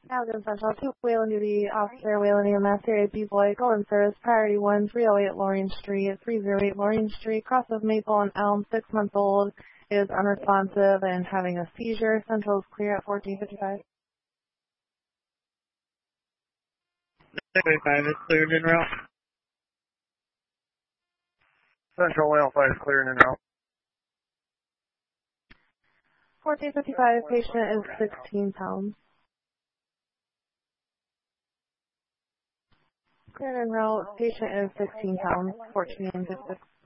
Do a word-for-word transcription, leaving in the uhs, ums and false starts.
Allegan Central two, Wayland Duty Officer, Wayland E M S, Area B Boy, Golden Service, Priority one, three oh eight Lorraine Street, three oh eight Lorraine Street, cross of Maple and Elm, six months old, is unresponsive and having a seizure. Central is clear at fourteen fifty-five. twenty-five is cleared en route. Central one oh five is cleared en route. fourteen fifty-five, patient is sixteen pounds. Cleared en route, patient is sixteen pounds, fourteen fifty-six.